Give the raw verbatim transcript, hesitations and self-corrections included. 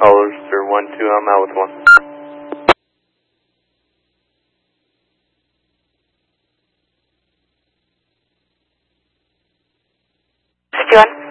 Hollister one two, I'm out with one. fifty-one.